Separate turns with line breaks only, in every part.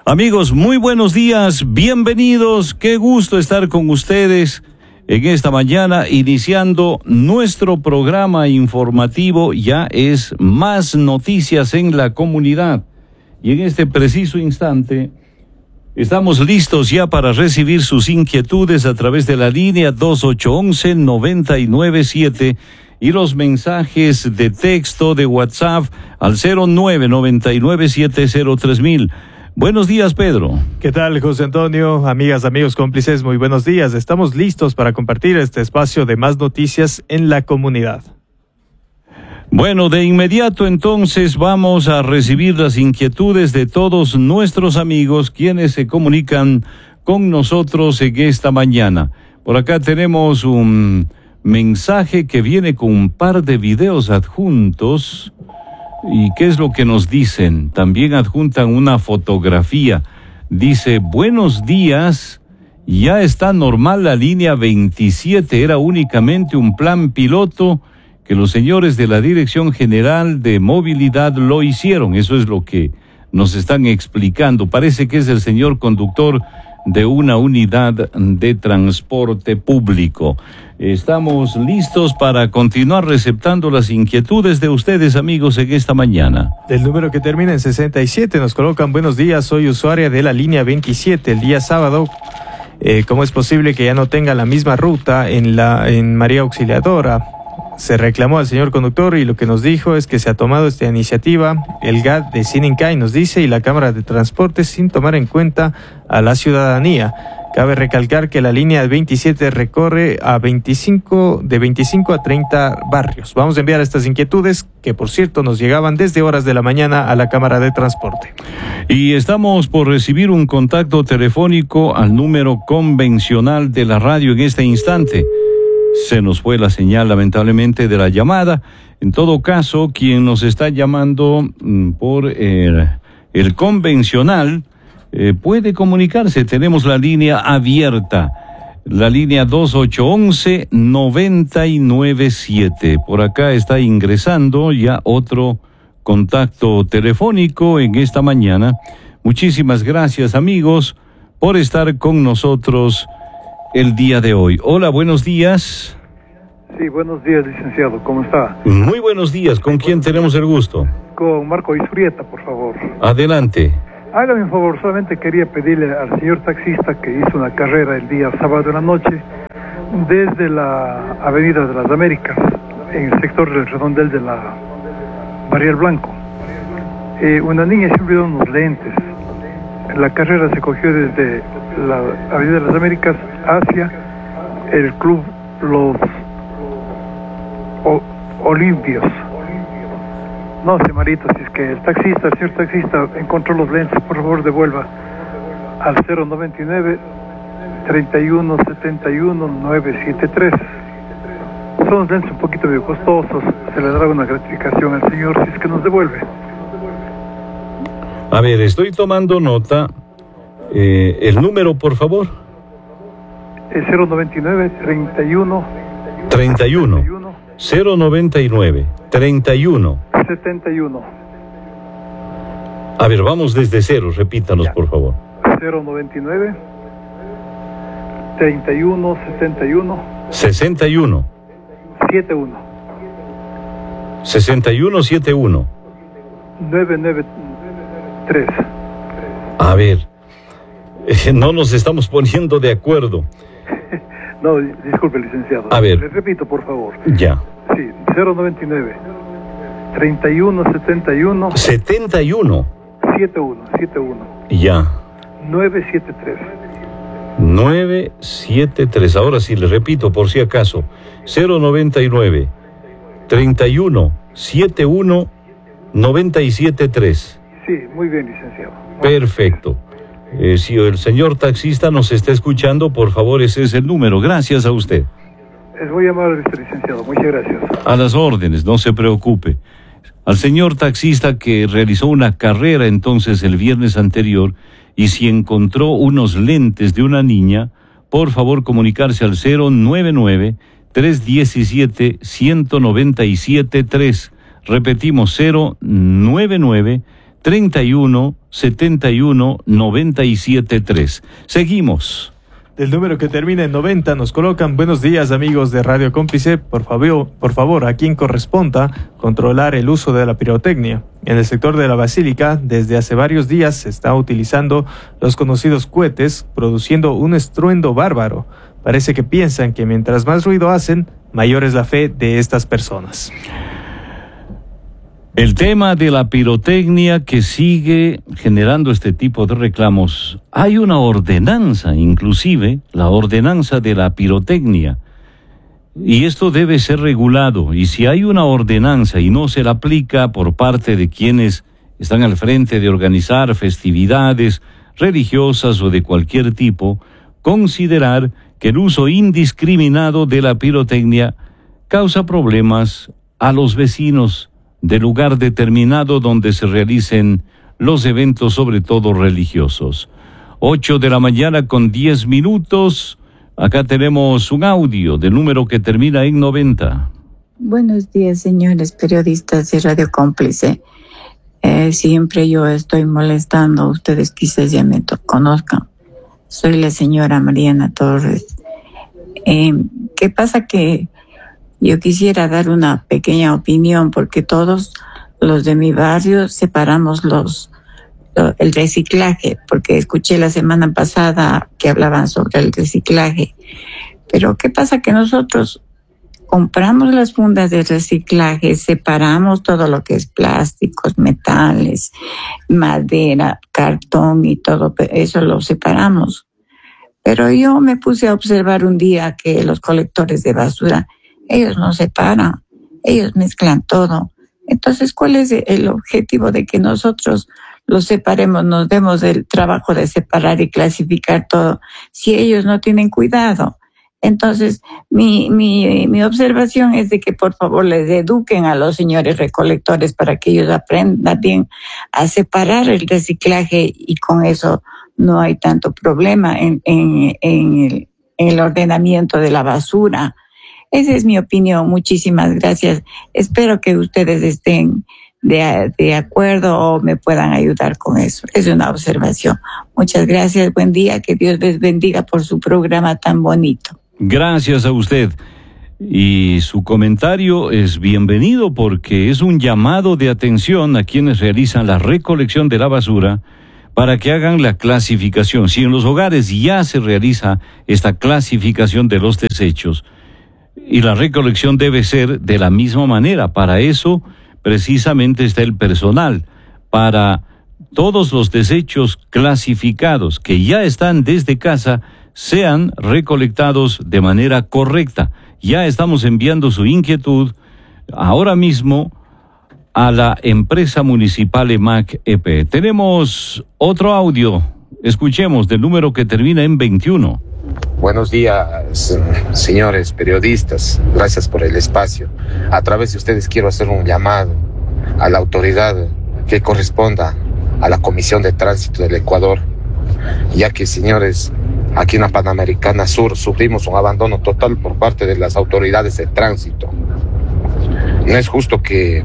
Amigos, muy buenos días, bienvenidos, qué gusto estar con ustedes en esta mañana, iniciando nuestro programa informativo. Ya es Más Noticias en la Comunidad. Y en este preciso instante estamos listos ya para recibir sus inquietudes a través de la línea 2811-997 y los mensajes de texto de WhatsApp al 0999703000. Buenos días, Pedro.
¿Qué tal, José Antonio? Amigas, amigos, cómplices, muy buenos días. Estamos listos para compartir este espacio de Más Noticias en la Comunidad.
Bueno, de inmediato entonces vamos a recibir las inquietudes de todos nuestros amigos quienes se comunican con nosotros en esta mañana. Por acá tenemos un mensaje que viene con un par de videos adjuntos. ¿Y qué es lo que nos dicen? También adjuntan una fotografía. Dice, buenos días, ya está normal la línea 27, era únicamente un plan piloto que los señores de la Dirección General de Movilidad lo hicieron. Eso es lo que nos están explicando. Parece que es el señor conductor de una unidad de transporte público. Estamos listos para continuar receptando las inquietudes de ustedes, amigos, en esta mañana.
Del número que termina en 67 nos colocan: buenos días, soy usuaria de la línea 27. El día sábado, ¿cómo es posible que ya no tenga la misma ruta en María Auxiliadora? Se reclamó al señor conductor y lo que nos dijo es que se ha tomado esta iniciativa el GAT de Sinincay, nos dice, y la Cámara de Transporte sin tomar en cuenta a la ciudadanía. Cabe recalcar que la línea 27 recorre de 25 a 30 barrios. Vamos a enviar estas inquietudes que, por cierto, nos llegaban desde horas de la mañana a la Cámara de Transporte.
Y estamos por recibir un contacto telefónico al número convencional de la radio en este instante. Se nos fue la señal, lamentablemente, de la llamada. En todo caso, quien nos está llamando por el convencional puede comunicarse. Tenemos la línea abierta, la línea 2811-997. Por acá está ingresando ya otro contacto telefónico en esta mañana. Muchísimas gracias, amigos, por estar con nosotros el día de hoy. Hola, buenos días.
Sí, buenos días, licenciado. ¿Cómo está?
Muy buenos días. ¿Con quién tenemos el gusto?
Con Marco Isurieta, por favor.
Adelante.
Hágame un favor, solamente quería pedirle al señor taxista que hizo una carrera el día sábado en la noche desde la Avenida de las Américas, en el sector del redondel de la Barrial Blanco. Una niña se olvidó unos lentes. La carrera se cogió desde la Avenida de las Américas hacia el club Los Olimpios. No sé, Marito, si es que el señor taxista encontró los lentes, por favor devuelva al 099-3171-973. Son los lentes un poquito medio costosos, se le dará una gratificación al señor si es que nos devuelve.
A ver, estoy tomando nota. El número, por favor.
El 099-31
099-31
71.
A ver, vamos desde cero, repítanos, por favor.
099 31 71
61
71
61 71
993.
A ver, no nos estamos poniendo de acuerdo.
No, disculpe, licenciado.
A ver.
Le repito, por favor.
Ya.
Sí, 099 31 71
71
71
Ya.
973.
973. Ahora sí, le repito por si acaso. 099 31 71 973.
Sí, muy bien, licenciado.
Perfecto. Si el señor taxista nos está escuchando, por favor, ese es el número. Gracias a usted.
Es muy amable, licenciado. Muchas gracias.
A las órdenes, no se preocupe. Al señor taxista que realizó una carrera entonces el viernes anterior y si encontró unos lentes de una niña, por favor comunicarse al 099-317-197-3. Repetimos, 099 31 71 97 3. Seguimos.
Del número que termina en 90 nos colocan: buenos días, amigos de Radio Cómplice. Por favor, a quien corresponda controlar el uso de la pirotecnia. En el sector de la Basílica, desde hace varios días se está utilizando los conocidos cohetes, produciendo un estruendo bárbaro. Parece que piensan que mientras más ruido hacen, mayor es la fe de estas personas.
El tema de la pirotecnia que sigue generando este tipo de reclamos. Hay una ordenanza, inclusive, la ordenanza de la pirotecnia. Y esto debe ser regulado. Y si hay una ordenanza y no se la aplica por parte de quienes están al frente de organizar festividades religiosas o de cualquier tipo, considerar que el uso indiscriminado de la pirotecnia causa problemas a los vecinos del lugar determinado donde se realicen los eventos, sobre todo religiosos. 8 de la mañana con 10 minutos. Acá tenemos un audio del número que termina en 90.
Buenos días, señores periodistas de Radio Cómplice. Siempre yo estoy molestando a ustedes, quizás ya me conozcan. Soy la señora Mariana Torres. ¿Qué pasa? Que yo quisiera dar una pequeña opinión, porque todos los de mi barrio separamos el reciclaje, porque escuché la semana pasada que hablaban sobre el reciclaje. Pero ¿qué pasa? Que nosotros compramos las fundas de reciclaje, separamos todo lo que es plásticos, metales, madera, cartón y todo eso lo separamos. Pero yo me puse a observar un día que los colectores de basura, ellos no separan, ellos mezclan todo. Entonces, ¿cuál es el objetivo de que nosotros los separemos, nos demos el trabajo de separar y clasificar todo, si ellos no tienen cuidado? Entonces, mi observación es de que por favor les eduquen a los señores recolectores para que ellos aprendan bien a separar el reciclaje, y con eso no hay tanto problema en el ordenamiento de la basura. Esa es mi opinión. Muchísimas gracias. Espero que ustedes estén de acuerdo o me puedan ayudar con eso. Es una observación. Muchas gracias. Buen día. Que Dios les bendiga por su programa tan bonito.
Gracias a usted. Y su comentario es bienvenido, porque es un llamado de atención a quienes realizan la recolección de la basura para que hagan la clasificación. Si en los hogares ya se realiza esta clasificación de los desechos, y la recolección debe ser de la misma manera. Para eso precisamente está el personal, para todos los desechos clasificados que ya están desde casa sean recolectados de manera correcta. Ya estamos enviando su inquietud ahora mismo a la empresa municipal EMAC EP. Tenemos otro audio. Escuchemos del número que termina en 21.
Buenos días, señores periodistas. Gracias por el espacio. A través de ustedes quiero hacer un llamado a la autoridad que corresponda a la Comisión de Tránsito del Ecuador, ya que, señores, aquí en la Panamericana Sur sufrimos un abandono total por parte de las autoridades de tránsito. No es justo que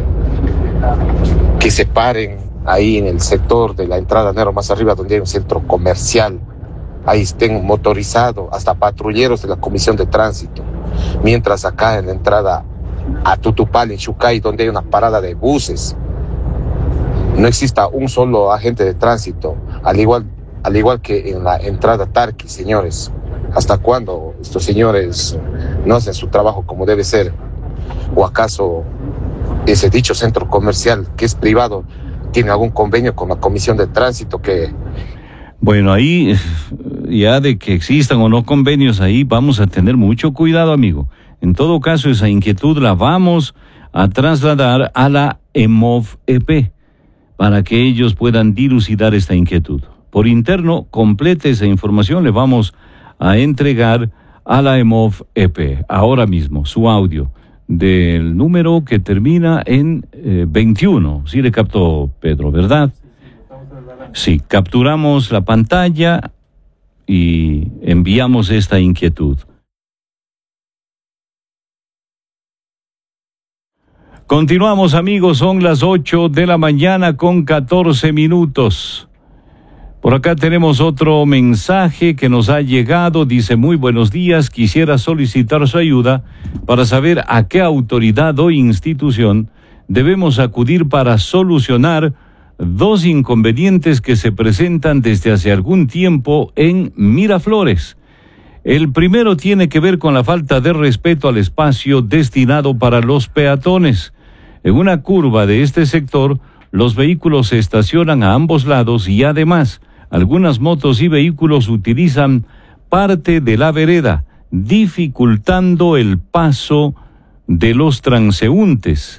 se paren ahí en el sector de la entrada Nero más arriba, donde hay un centro comercial. Ahí estén motorizados hasta patrulleros de la Comisión de Tránsito, mientras acá en la entrada a Tutupal, en Chucay, donde hay una parada de buses, no exista un solo agente de tránsito, al igual que en la entrada Tarqui. Señores, ¿hasta cuándo estos señores no hacen su trabajo como debe ser? ¿O acaso ese dicho centro comercial, que es privado, tiene algún convenio con la Comisión de Tránsito que...
Bueno, ahí ya de que existan o no convenios, ahí vamos a tener mucho cuidado, amigo. En todo caso, esa inquietud la vamos a trasladar a la EMOV-EP para que ellos puedan dilucidar esta inquietud. Por interno, complete esa información, le vamos a entregar a la EMOV-EP ahora mismo su audio del número que termina en 21. Sí le captó, Pedro, ¿verdad? Sí, capturamos la pantalla y enviamos esta inquietud. Continuamos, amigos, son las 8 de la mañana con 14 minutos. Por acá tenemos otro mensaje que nos ha llegado, dice: muy buenos días, quisiera solicitar su ayuda para saber a qué autoridad o institución debemos acudir para solucionar dos inconvenientes que se presentan desde hace algún tiempo en Miraflores. El primero tiene que ver con la falta de respeto al espacio destinado para los peatones. En una curva de este sector, los vehículos se estacionan a ambos lados y además, algunas motos y vehículos utilizan parte de la vereda, dificultando el paso de los transeúntes.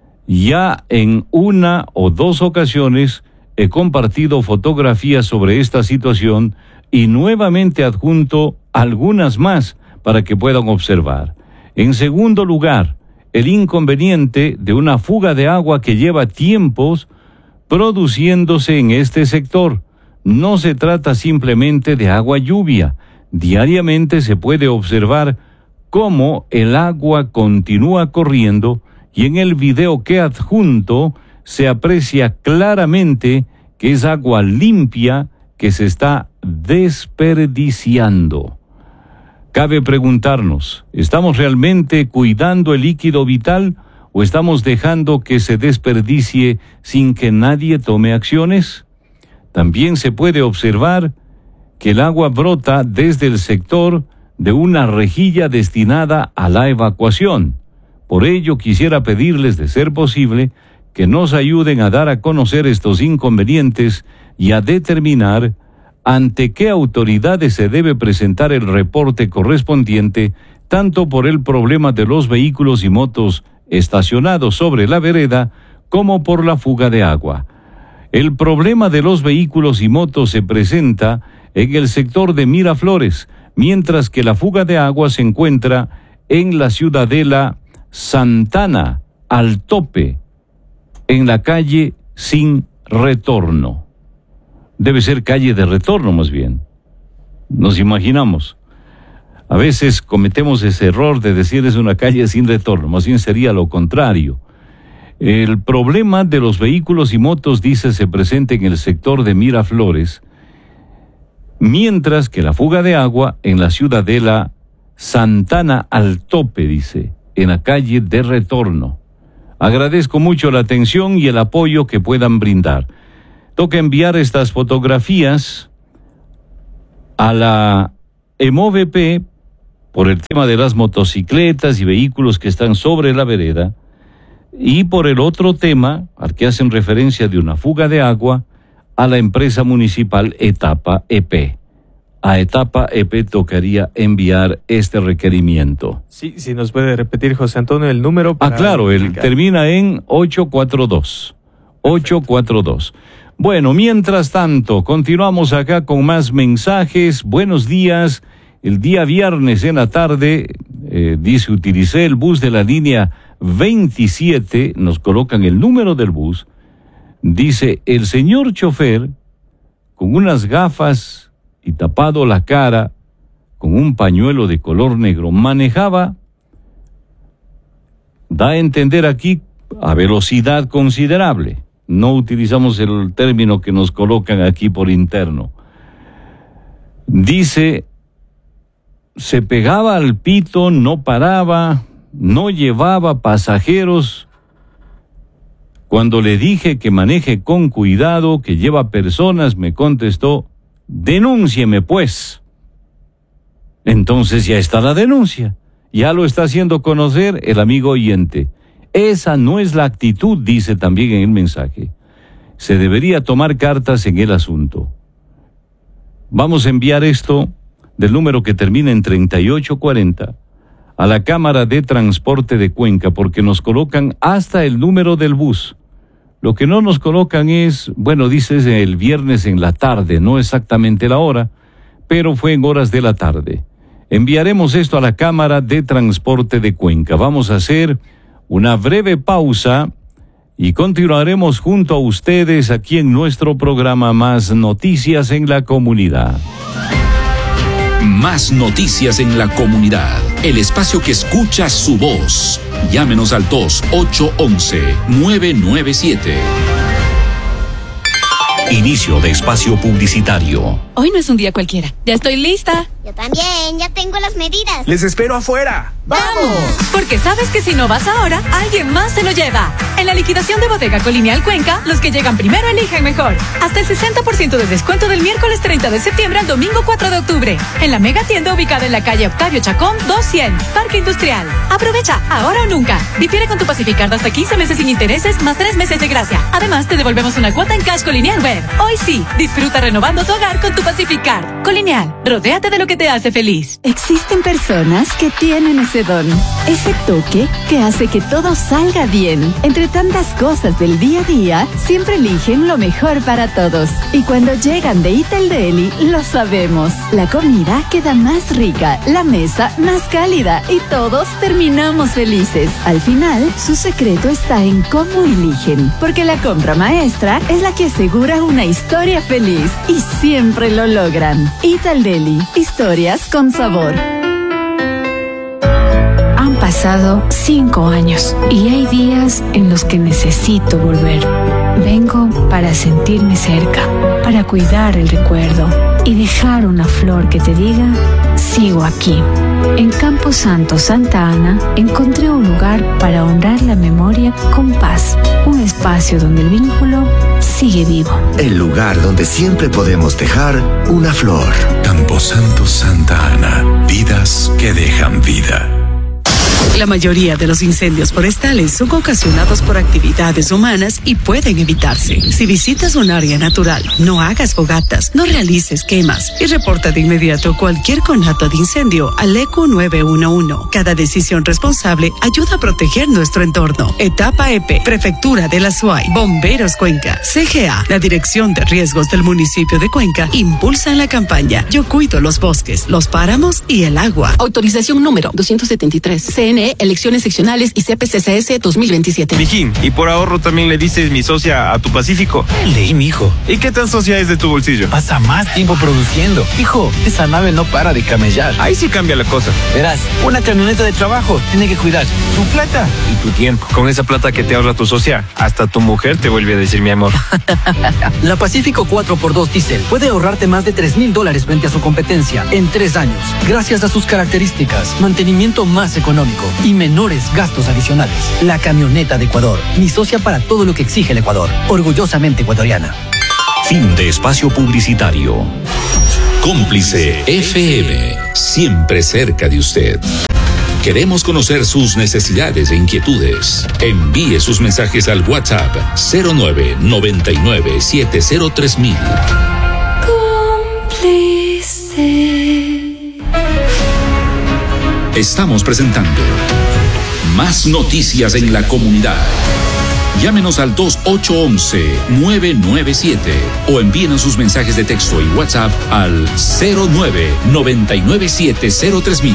Ya en una o dos ocasiones he compartido fotografías sobre esta situación y nuevamente adjunto algunas más para que puedan observar. En segundo lugar, el inconveniente de una fuga de agua que lleva tiempos produciéndose en este sector. No se trata simplemente de agua lluvia. Diariamente se puede observar cómo el agua continúa corriendo y en el video que adjunto se aprecia claramente que es agua limpia que se está desperdiciando. Cabe preguntarnos, ¿estamos realmente cuidando el líquido vital o estamos dejando que se desperdicie sin que nadie tome acciones? También se puede observar que el agua brota desde el sector de una rejilla destinada a la evacuación. Por ello, quisiera pedirles, de ser posible, que nos ayuden a dar a conocer estos inconvenientes y a determinar ante qué autoridades se debe presentar el reporte correspondiente, tanto por el problema de los vehículos y motos estacionados sobre la vereda, como por la fuga de agua. El problema de los vehículos y motos se presenta en el sector de Miraflores, mientras que la fuga de agua se encuentra en la ciudadela Santana, al tope, en la calle Sin Retorno. Debe ser calle de retorno más bien. Nos imaginamos. A veces cometemos ese error de decir es una calle sin retorno, más bien sería lo contrario. El problema de los vehículos y motos, dice, se presenta en el sector de Miraflores, mientras que la fuga de agua en la ciudadela Santana al tope, dice, en la calle de retorno. Agradezco mucho la atención y el apoyo que puedan brindar. Toca enviar estas fotografías a la EMOVP por el tema de las motocicletas y vehículos que están sobre la vereda, y por el otro tema, al que hacen referencia de una fuga de agua, a la empresa municipal Etapa EP. A Etapa EP tocaría enviar este requerimiento.
Sí, si nos puede repetir, José Antonio, el número para...
claro, él termina en 842. 842. Bueno, mientras tanto, continuamos acá con más mensajes. Buenos días. El día viernes en la tarde, dice, utilicé el bus de la línea 27, nos colocan el número del bus. Dice, el señor chofer, con unas gafas y tapado la cara, con un pañuelo de color negro, manejaba, da a entender aquí, a velocidad considerable. No utilizamos el término que nos colocan aquí por interno. Dice, se pegaba al pito, no paraba, no llevaba pasajeros. Cuando le dije que maneje con cuidado, que lleva personas, me contestó, denúncieme pues. Entonces ya está la denuncia. Ya lo está haciendo conocer el amigo oyente. Esa no es la actitud, dice también en el mensaje. Se debería tomar cartas en el asunto. Vamos a enviar esto del número que termina en 3840 a la Cámara de Transporte de Cuenca, porque nos colocan hasta el número del bus. Lo que no nos colocan es, bueno, dices el viernes en la tarde, no exactamente la hora, pero fue en horas de la tarde. Enviaremos esto a la Cámara de Transporte de Cuenca. Vamos a hacer una breve pausa y continuaremos junto a ustedes aquí en nuestro programa Más Noticias en la Comunidad.
Más Noticias en la Comunidad, el espacio que escucha su voz. Llámenos al 2811-997. Inicio de espacio publicitario.
Hoy no es un día cualquiera. Ya estoy lista.
Yo también, ya tengo las medidas.
¡Les espero afuera!
¡Vamos! Porque sabes que si no vas ahora, alguien más se lo lleva. En la liquidación de Bodega Colonial Cuenca, los que llegan primero eligen mejor. Hasta el 60% de descuento del miércoles 30 de septiembre al domingo 4 de octubre. En la mega tienda ubicada en la calle Octavio Chacón, 200, Parque Industrial. Aprovecha, ahora o nunca. Difiere con tu Pacificard hasta 15 meses sin intereses, más 3 meses de gracia. Además, te devolvemos una cuota en Cash Colonial Web. Hoy sí, disfruta renovando tu hogar con tu Pacificard. Colonial, rodéate de lo que te hace feliz.
Existen personas que tienen ese don, ese toque que hace que todo salga bien. Entre tantas cosas del día a día, siempre eligen lo mejor para todos. Y cuando llegan de Ital Deli, lo sabemos. La comida queda más rica, la mesa más cálida y todos terminamos felices. Al final, su secreto está en cómo eligen, porque la compra maestra es la que asegura una historia feliz y siempre lo logran. Ital Deli, historias con sabor.
Han pasado 5 años y hay días en los que necesito volver. Vengo para sentirme cerca, para cuidar el recuerdo y dejar una flor que te diga, sigo aquí. En Campo Santo, Santa Ana, encontré un lugar para honrar la memoria con paz. Un espacio donde el vínculo sigue vivo.
El lugar donde siempre podemos dejar una flor.
Campo Santo, Santa Ana. Vidas que dejan vida.
La mayoría de los incendios forestales son ocasionados por actividades humanas y pueden evitarse. Si visitas un área natural, no hagas fogatas, no realices quemas y reporta de inmediato cualquier conato de incendio al ECU 911. Cada decisión responsable ayuda a proteger nuestro entorno. Etapa EP, Prefectura de la SUAY, Bomberos Cuenca, CGA, la Dirección de Riesgos del municipio de Cuenca, impulsan la campaña Yo cuido los bosques, los páramos y el agua.
Autorización número 273. CNE, elecciones seccionales y CPCCS 2027.
Mijín, y por ahorro también le dices mi socia a tu Pacífico.
Leí, mijo.
¿Y qué tan socia es de tu bolsillo?
Pasa más tiempo produciendo. Hijo, esa nave no para de camellar.
Ahí sí cambia la cosa.
Verás, una camioneta de trabajo tiene que cuidar tu plata y tu tiempo.
Con esa plata que te ahorra tu socia, hasta tu mujer te vuelve a decir mi amor.
La Pacífico 4x2 Diesel puede ahorrarte más de $3,000 frente a su competencia en 3 años, gracias a sus características, mantenimiento más económico y menores gastos adicionales. La camioneta de Ecuador, mi socia para todo lo que exige el Ecuador. Orgullosamente ecuatoriana.
Fin de espacio publicitario. Cómplice FM, siempre cerca de usted. Queremos conocer sus necesidades e inquietudes. Envíe sus mensajes al WhatsApp 0999703000.
Cómplice.
Estamos presentando Más Noticias en la Comunidad. Llámenos al 2811-997 o envíen sus mensajes de texto y WhatsApp al 0999703000.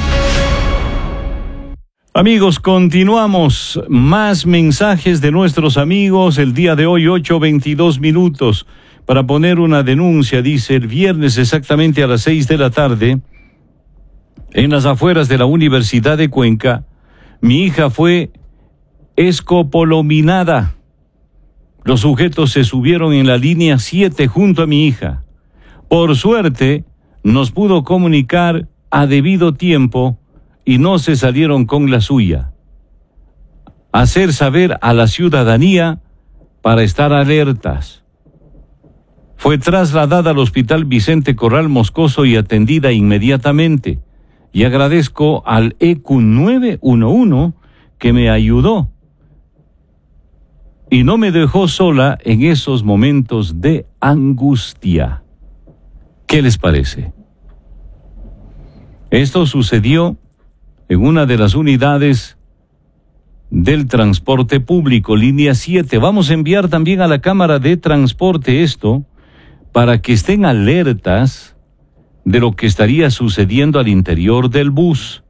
Amigos, continuamos. Más mensajes de nuestros amigos. El día de hoy, 8:22 para poner una denuncia. Dice, el viernes exactamente a las 6 de la tarde, en las afueras de la Universidad de Cuenca, mi hija fue escopolominada. Los sujetos se subieron en la línea 7 junto a mi hija. Por suerte, nos pudo comunicar a debido tiempo y no se salieron con la suya. Hacer saber a la ciudadanía para estar alertas. Fue trasladada al Hospital Vicente Corral Moscoso y atendida inmediatamente. Y agradezco al ECU 911 que me ayudó y no me dejó sola en esos momentos de angustia. ¿Qué les parece? Esto sucedió en una de las unidades del transporte público, línea 7. Vamos a enviar también a la Cámara de Transporte esto para que estén alertas de lo que estaría sucediendo al interior del bus.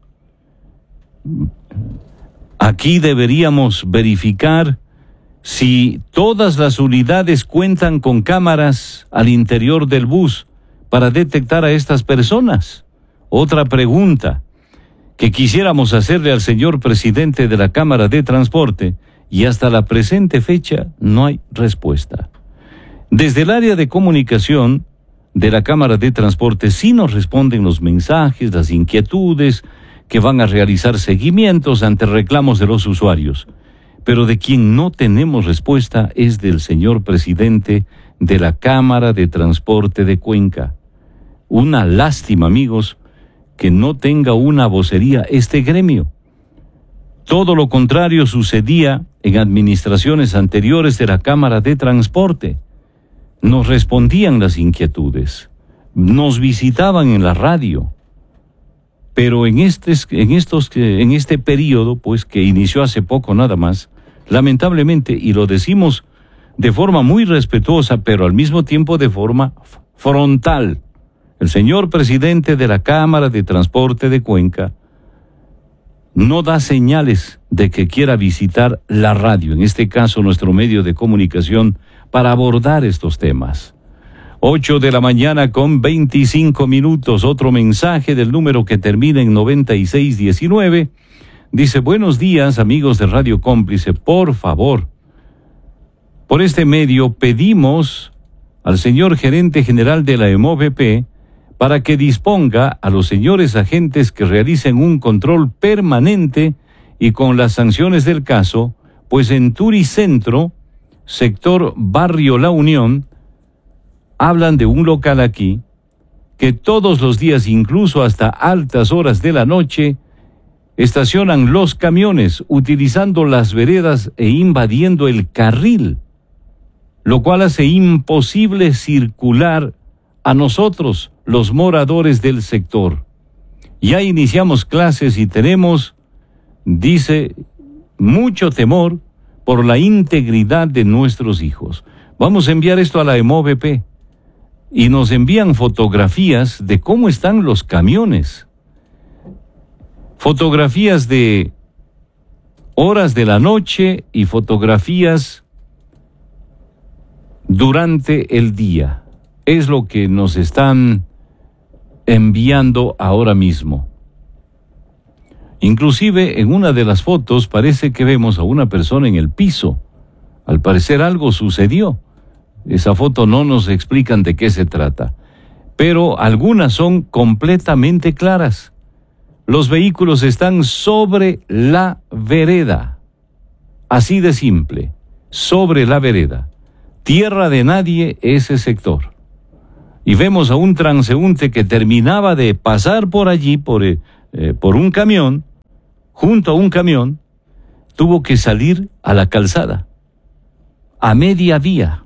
Aquí deberíamos verificar si todas las unidades cuentan con cámaras al interior del bus para detectar a estas personas. Otra pregunta, que quisiéramos hacerle al señor presidente de la Cámara de Transporte, y hasta la presente fecha no hay respuesta. Desde el área de comunicación de la Cámara de Transporte sí nos responden los mensajes, las inquietudes, que van a realizar seguimientos ante reclamos de los usuarios. Pero de quien no tenemos respuesta es del señor presidente de la Cámara de Transporte de Cuenca. Una lástima, amigos, que no tenga una vocería este gremio. Todo lo contrario sucedía en administraciones anteriores de la Cámara de Transporte. Nos respondían las inquietudes, nos visitaban en la radio. Pero en este periodo, pues que inició hace poco nada más, lamentablemente, y lo decimos de forma muy respetuosa, pero al mismo tiempo de forma frontal, el señor presidente de la Cámara de Transporte de Cuenca no da señales de que quiera visitar la radio, en este caso nuestro medio de comunicación, para abordar estos temas. 8:25 a.m, otro mensaje del número que termina en 9619. Dice: buenos días, amigos de Radio Cómplice, por favor, por este medio pedimos al señor gerente general de la EMOVP para que disponga a los señores agentes que realicen un control permanente y con las sanciones del caso, pues en Turicentro, sector Barrio La Unión, hablan de un local aquí que todos los días, incluso hasta altas horas de la noche, estacionan los camiones utilizando las veredas e invadiendo el carril, lo cual hace imposible circular a nosotros, los moradores del sector. Ya iniciamos clases y tenemos, dice, mucho temor por la integridad de nuestros hijos. Vamos a enviar esto a la EMOVP. Y nos envían fotografías de cómo están los camiones. Fotografías de horas de la noche y fotografías durante el día. Es lo que nos están enviando ahora mismo. Inclusive en una de las fotos parece que vemos a una persona en el piso. Al parecer algo sucedió. Esa foto no nos explican de qué se trata, pero algunas son completamente claras. Los vehículos están sobre la vereda, así de simple, sobre la vereda. Tierra de nadie ese sector. Y vemos a un transeúnte que terminaba de pasar por allí, por un camión, junto a un camión, tuvo que salir a la calzada, a media vía.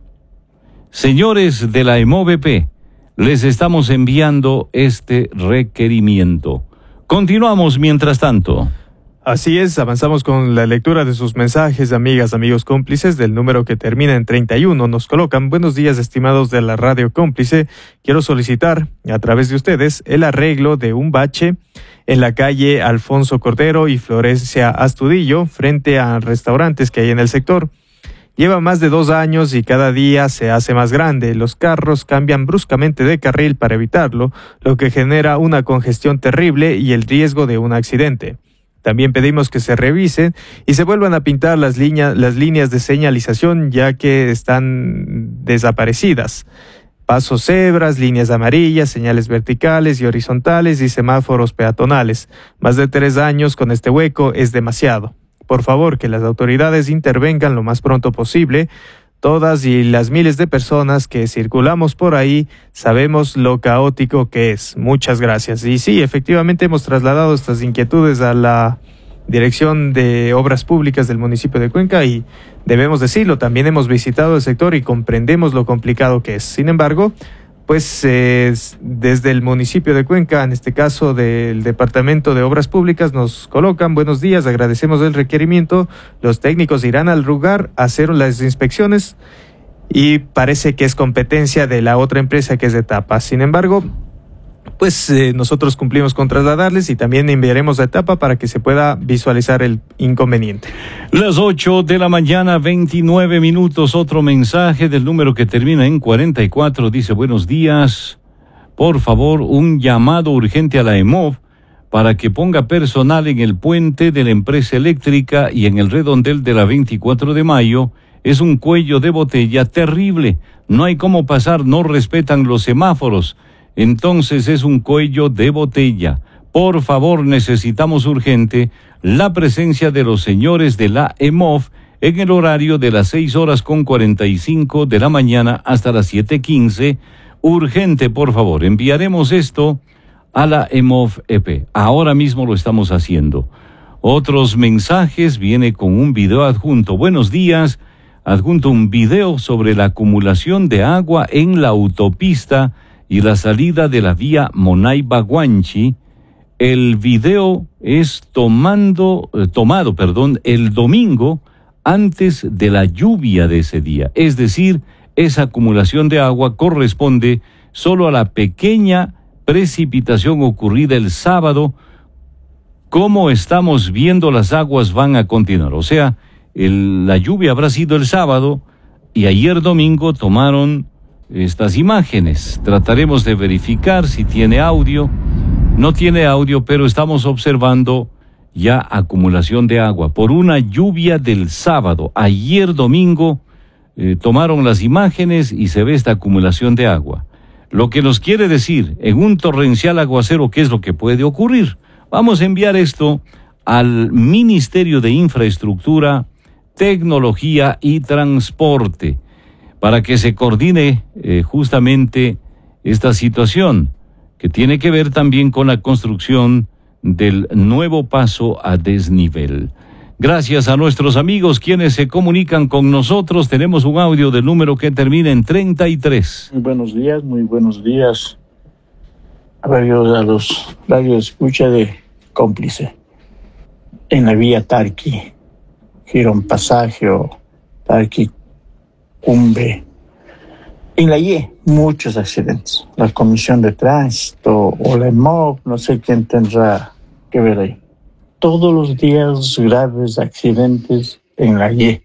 Señores de la EMOVP, les estamos enviando este requerimiento. Continuamos mientras tanto.
Así es, avanzamos con la lectura de sus mensajes, amigas, amigos cómplices, del número que termina en 31. Nos colocan: buenos días, estimados de la Radio Cómplice. Quiero solicitar, a través de ustedes, el arreglo de un bache en la calle Alfonso Cordero y Florencia Astudillo, frente a restaurantes que hay en el sector. Lleva más de 2 años y cada día se hace más grande. Los carros cambian bruscamente de carril para evitarlo, lo que genera una congestión terrible y el riesgo de un accidente. También pedimos que se revisen y se vuelvan a pintar las líneas de señalización, ya que están desaparecidas. Pasos cebras, líneas amarillas, señales verticales y horizontales y semáforos peatonales. Más de 3 años con este hueco es demasiado. Por favor, que las autoridades intervengan lo más pronto posible. Todas y las miles de personas que circulamos por ahí sabemos lo caótico que es. Muchas gracias. Y sí, efectivamente hemos trasladado estas inquietudes a la Dirección de Obras Públicas del municipio de Cuenca y debemos decirlo, también hemos visitado el sector y comprendemos lo complicado que es. Sin embargo, pues desde el municipio de Cuenca, en este caso del Departamento de Obras Públicas, nos colocan: buenos días, agradecemos el requerimiento, los técnicos irán al lugar a hacer las inspecciones y parece que es competencia de la otra empresa que es de Etapa. Sin embargo, pues nosotros cumplimos con trasladarles y también enviaremos a Etapa para que se pueda visualizar el inconveniente.
Las 8:29 a.m, otro mensaje del número que termina en 44, dice: buenos días, por favor, un llamado urgente a la EMOV para que ponga personal en el puente de la empresa eléctrica y en el redondel de la 24 de mayo. Es un cuello de botella terrible. No hay cómo pasar, no respetan los semáforos. Entonces es un cuello de botella. Por favor, necesitamos urgente la presencia de los señores de la EMOF en el horario de las 6:45 de la mañana hasta las 7:15. Urgente, por favor. Enviaremos esto a la EMOF EP. Ahora mismo lo estamos haciendo. Otros mensajes, viene con un video adjunto. Buenos días. Adjunto un video sobre la acumulación de agua en la autopista y la salida de la vía Monaiba-Guanchi. El video es tomado el domingo antes de la lluvia de ese día. Es decir, esa acumulación de agua corresponde solo a la pequeña precipitación ocurrida el sábado. Como estamos viendo, las aguas van a continuar. O sea, la lluvia habrá sido el sábado y ayer domingo tomaron estas imágenes. Trataremos de verificar si tiene audio. No tiene audio, pero estamos observando ya acumulación de agua por una lluvia del sábado. Ayer domingo tomaron las imágenes y se ve esta acumulación de agua. Lo que nos quiere decir, en un torrencial aguacero, ¿qué es lo que puede ocurrir? Vamos a enviar esto al Ministerio de Infraestructura, Tecnología y Transporte para que se coordine justamente esta situación, que tiene que ver también con la construcción del nuevo paso a desnivel. Gracias a nuestros amigos quienes se comunican con nosotros. Tenemos un audio del número que termina en 33.
Muy buenos días. A los radios escucha de Cómplice. En la vía Tarqui, Girón Pasagio, Tarqui, Cumbe. En la IE, muchos accidentes. La Comisión de Tránsito o la EMOC, no sé quién tendrá que ver ahí. Todos los días graves accidentes en la IE.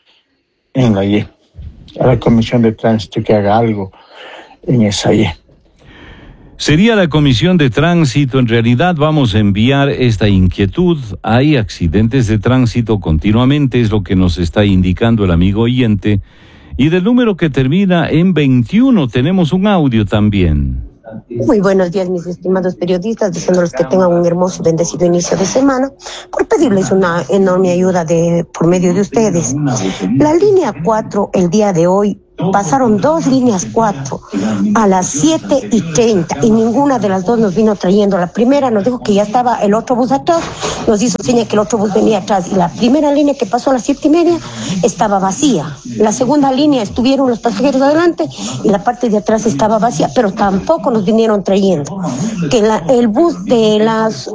A la Comisión de Tránsito que haga algo en esa IE.
Sería la Comisión de Tránsito. En realidad vamos a enviar esta inquietud. Hay accidentes de tránsito continuamente, es lo que nos está indicando el amigo oyente. Y del número que termina en 21 tenemos un audio también.
Muy buenos días, mis estimados periodistas, deseándoles que tengan un hermoso y bendecido inicio de semana, por pedirles una enorme ayuda por medio de ustedes. La línea 4 el día de hoy pasaron 2 líneas 4 a las 7:30 y ninguna de las dos nos vino trayendo. La primera nos dijo que ya estaba el otro bus atrás, nos hizo seña que el otro bus venía atrás, y la primera línea que pasó a las 7:30 estaba vacía. La segunda línea estuvieron los pasajeros adelante y la parte de atrás estaba vacía, pero tampoco nos vinieron trayendo. Que el bus de las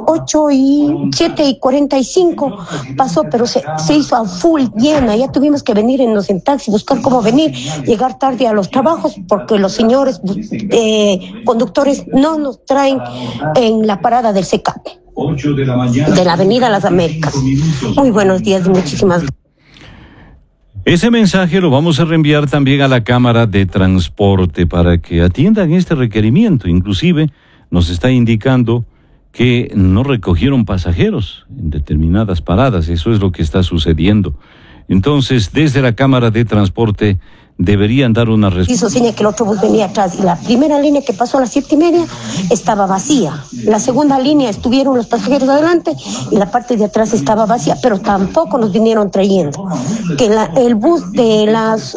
7:45 pasó, pero se hizo a full llena. Ya tuvimos que venir en taxi, buscar cómo venir, llegar tarde a los trabajos porque los señores conductores no nos traen en la parada del SECAP de la Avenida Las Américas. Muy buenos días y muchísimas gracias.
Ese mensaje lo vamos a reenviar también a la Cámara de Transporte para que atiendan este requerimiento. Inclusive nos está indicando que no recogieron pasajeros en determinadas paradas. Eso es lo que está sucediendo. Entonces, desde la Cámara de Transporte deberían dar una respuesta.
Hizo seña que el otro bus venía atrás y la primera línea que pasó a las 7:30 estaba vacía. La segunda línea estuvieron los pasajeros adelante y la parte de atrás estaba vacía, pero tampoco nos vinieron trayendo. Que el bus de las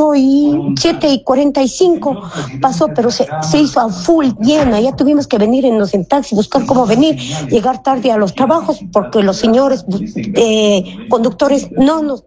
7:45 pasó, pero se hizo a full llena. Ya tuvimos que venir en taxi, buscar cómo venir, llegar tarde a los trabajos porque los señores conductores no nos